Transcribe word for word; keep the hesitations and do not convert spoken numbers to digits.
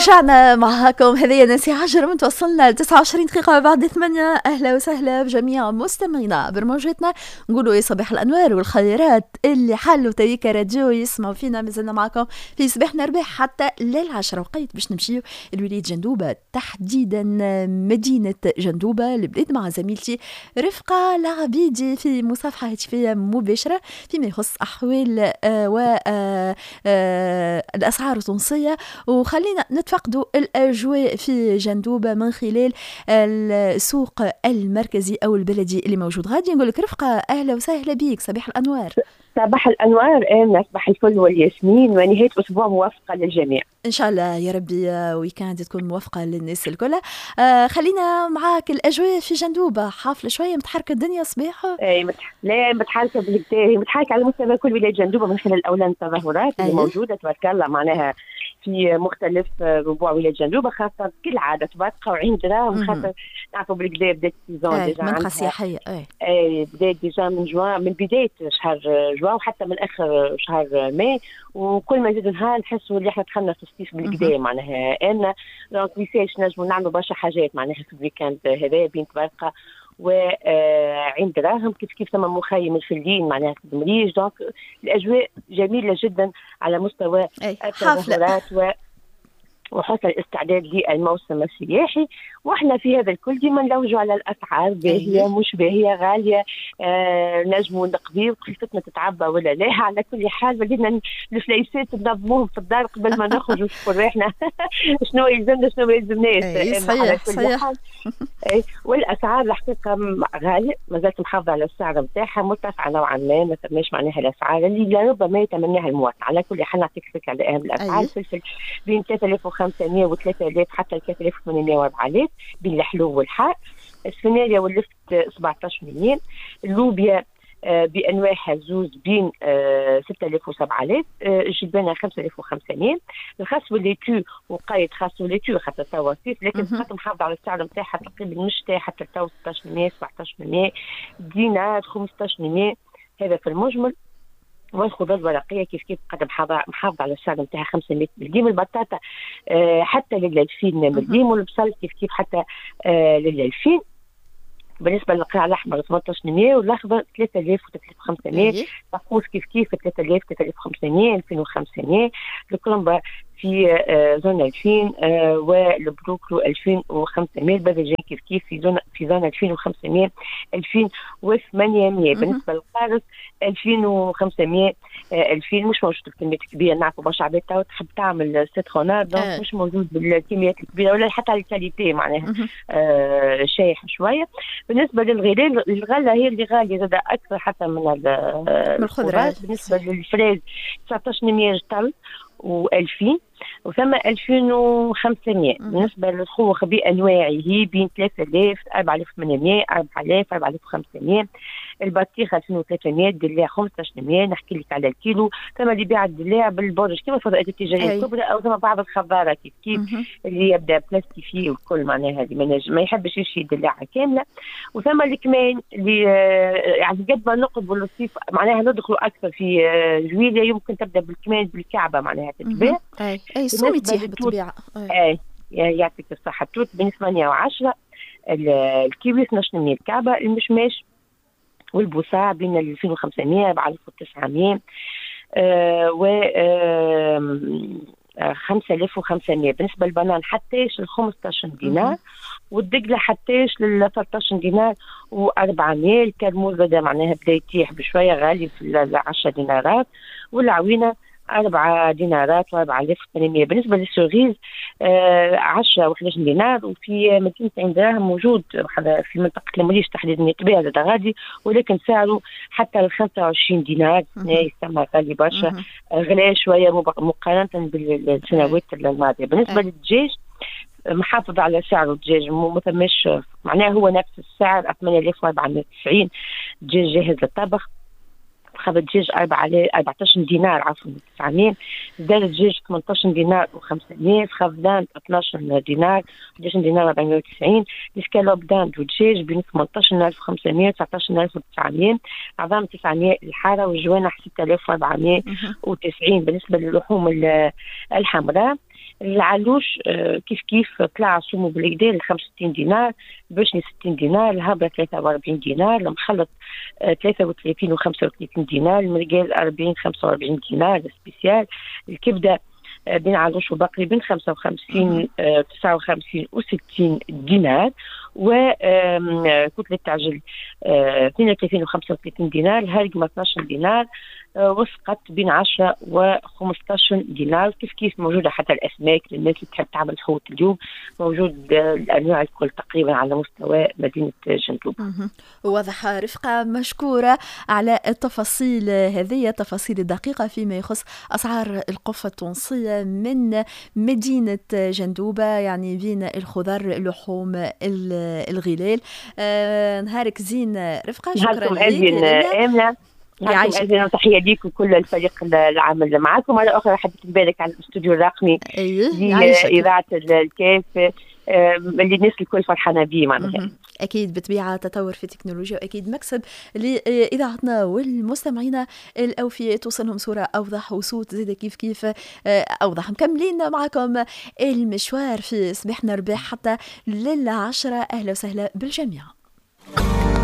رجعنا معاكم. هذه نانسي عجرم، توصلنا ل تسعة وعشرين دقيقة بعد ثمانية. أهلا وسهلا بجميع مستمعينا برموجتنا. نقولوا يا صباح الأنوار والخيرات اللي حلوا تيكا راديو يسمعوا فينا. مازلنا معكم في صباحنا رباح حتى للعشرة، وقيت باش نمشيو لولاية جندوبة، تحديدا مدينة جندوبة البلاد، مع زميلتي رفقة العبيدي في مصافحة هاتفية مباشرة فيما يخص أحوال والأسعار التونسية. وخلينا نتفقدوا الأجواء في جندوبة من خلال السوق المركزي أو البلدي اللي موجود. غادي نقول لك رفقة أهلا وسهلا بيك، صباح الأنوار. صباح الأنوار، أنا صباح الفل والياسمين، ونهاية أسبوع موفقة للجميع إن شاء الله يا ربي، ويكاند تكون موفقة للناس الكل. آه خلينا معاك الأجواء في جندوبة، حافلة شوية، متحركة الدنيا صباح؟ أي متح... لا متحركة بالكتير، متحركة على مستوى كل ولاية جندوبة من خلال أولا التظاهرات اللي أيه؟ موجودة تبارك الله معناها في مختلف ربوع ولاية جندوبة، خاصة كالعادة تبقى وعين دراهم، خاصة نعرفوا بالكدا بدات السيزون أيه ديجا منطقة سياحية. أي أي بدات ديجا من جوان، من بداية شهر جوان وحتى من آخر شهر ماي، وكل ما زاد نهار نحسوا اللي احنا دخلنا في الصيف بالكدا معناها. أنا دونك ميساج نجموا نعملوا برشا حاجات معناها في الويكاند هذا بين تبارقة وعين دراهم، كيف كيف ثم مخيم الفلين معناها في المريج. دونك الأجواء جميلة جدا على مستوى التظاهرات و وحسن الاستعداد للموسم السياحي. واحنا في هذا الكل ديما نلوجوا على الاسعار باهيه أيه. مش باهيه غاليه، آه نجموا نقضيو قصتنا تتعبى ولا لا. على كل حال بدينا الفليسات نضموهم في الدار قبل ما نخرجوا نشوفوا ريحنا شنو يلزمنا شنو ما يلزمناش. أيه صحيح صحيح. أيه. والاسعار الحقيقه غاليه، ما زالت محافظه على السعر نتاعها، مرتفعه نوعا ما، ما ثماش معناها الاسعار اللي ربما يتمناها المواطن. على كل حال نعطيك فكره على اهم الاسعار. أيه. فلفل بين ثلاثة آلاف وخمسمائة و ثلاثة آلاف حتى ثلاثة آلاف وثمانمائة وأربعة آلاف بين الحلو والحار. السفناريا واللفت سبعة عشر مليون. اللوبيا آه بانواعها زوز بين آه ستة آلاف وسبعة آلاف. آه الجبانه خمسة آلاف وخمسمائة. الخاص والليتو وقايد خاص والليتو حتى توا صيف، لكن خاطر محافظه على السعر نتاعها تقريبا مش تاع حتى توا ستة عشر مليون سبعة عشر مليون. دينار خمسة عشر مليون. هذا في المجمل. والخضار الورقيه كيف كيف قد محافظه على السعر نتاعها خمسمائة مليم. البطاطا آه حتى لل ألفين مليم، والبصل كيف كيف حتى آه لل ألفين. بالنسبه للقرع الاحمر ثمانية عشر مليون، والاخضر ثلاثة آلاف و ثلاثة آلاف وخمسمائة. الطقوس كيف كيف ثلاثة آلاف ثلاثة آلاف وخمسمائة ألفين وخمسمائة. الكرنبه في آه زون ألفين، آه والبروكلو ألفين وخمسمائة. الباذنجان كيف كيف في زون في زون ألفين وخمسمائة ألفين وثمانمائة. بالنسبه للقارص ألفين وخمسمائة آه ألفين، مش موجود بكميات كبيره. نعرفوا برشا عباد تحب تعمل سيترونات، دونك مش موجود بالكميات الكبيره ولا حتى الكاليتي معناها آه شايح شويه. بالنسبه للغلال، الغله هي اللي غاليه زاد اكثر حتى من الخضروات. بالنسبه للفريز تسعة عشر مليون طن وألفين، وثم ألفين وخمسمائة. بالنسبة للخوخ بأنواعه بين ثلاثة آلاف أربعة آلاف وثمانمائة أربعة آلاف أربعة آلاف وخمسمائة. البطيخ ألفين وثلاثمائة. الدلاع خمسة عشر مليون. نحكي لك على الكيلو. ثم اللي بيع الدلاع بالبرج كما الفضائيات التجارية الكبرى، أو ثم بعض الخضارة كيف كيف اللي يبدأ بلاستيكي والكل معناها هذه ما, ما يحبش يشي دلاعة كاملة. وثم الكمان اللي يعني قد ما نقربوا للصيف معناها ندخلوا أكثر في جويلية، يمكن تبدأ بالكمان بالكعبة معناها تتباع. اي اي سومي تيح بالطبيعه. اي يعطيك الصحه. التوت ب ثمانية وعشرة. الكيوي اثنا عشر مليون. الكعبه المشماش والبوصاع بين ألفين وخمسمائة أربعة آلاف وتسعمائة آه و آه خمسة آلاف وخمسمائة. بالنسبه للبنان حتىش ل خمسة عشر دينار، والدقله حتىش ل ثلاثة عشر دينار وأربعمائة. الكرموز بدا معناها بدا يتيح بشويه غالي في عشرة دينارات، والعوينه أربعة دينارات وأربعة آلاف وثمانمائة. بالنسبة للسوريز آه عشرة وأحد عشر دينار، وفي مدينة عين دراهم موجود في منطقة المريج تحديدا يتباع هذا غادي، ولكن سعره حتى ل خمسة وعشرين دينار. يسمى غالي برشا، غلا شوية مقارنة بالسنوات الماضية. بالنسبة للدجاج محافظ على سعره. الدجاج ما ثماش معناه هو نفس السعر ثمانية آلاف وأربعمائة وتسعين. دجاج جاهز للطبخ. خبز دجاج أربعة عشر دينار عفوا تسعمائة. زدار الدجاج ثمانية عشر دينار وخمسمائة. خفضان اثنا عشر دينار احد عشر دينار أربعمائة وتسعين. الاسكالوب داند والدجاج بين ثمانية عشر ألف وخمسمائة تسعة عشر ألف وتسعمائة. عظام تسعمائة. الحاره والجوانح ستة آلاف وأربعمائة وتسعين. بالنسبه للحوم الحمراء العلوش كيف كيف طلع سومو بالكدا ل خمسة وستين دينار، البشني ستين دينار، الهبه ثلاثة وأربعين دينار، المخلط ثلاثة وثلاثين و خمسة وثلاثين دينار، المرقال أربعين خمسة وأربعين دينار السبيسيال، الكبده بين علوش وبقري بين خمسة وخمسين تسعة وخمسين و ستين دينار، وكتلة تعجل اثنين وثلاثين و خمسة وثلاثين دينار، الهرقمة اثناش دينار، وسقط بين عشرة و خمسطاش دينار. كيف كيف موجودة حتى الأسماك للناس اللي تحب تعمل حوت اليوم، موجود الأنواع الكل تقريبا على مستوى مدينة جندوب. واضح رفقة، مشكورة على التفاصيل هذه، التفاصيل الدقيقة فيما يخص أسعار القفة التونسية من مدينة جندوبة، يعني بين الخضر اللحوم الغلال. آه نهارك زين رفقة، شكرا لك. آمنة، يعيشك، تحية ليك وكل الفريق العامل معكم. مرة أخرى حبيت نبارك على الاستوديو الرقمي لإذاعة الكاف اللي الناس الكل فرحانة بيه معناها. أكيد بطبيعة تطور في التكنولوجيا، وأكيد مكسب لإذاعتنا والمستمعين الأوفياء، توصلهم صورة أوضح وصوت زيادة كيف كيف أوضح. مكملين معكم المشوار في صباحنا رباح حتى للعشرة. أهلا وسهلا بالجميع.